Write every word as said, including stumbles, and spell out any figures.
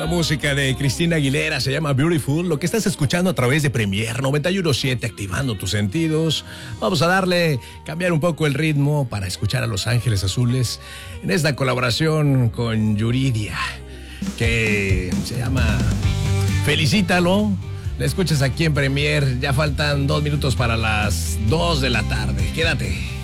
música de Cristina Aguilera se llama Beautiful, lo que estás escuchando a través de Premier noventa y uno punto siete, activando tus sentidos. Vamos a darle, cambiar un poco el ritmo para escuchar a Los Ángeles Azules en esta colaboración con Yuridia, que se llama Felicítalo. La escuchas aquí en Premier, ya faltan dos minutos para las dos de la tarde. Quédate.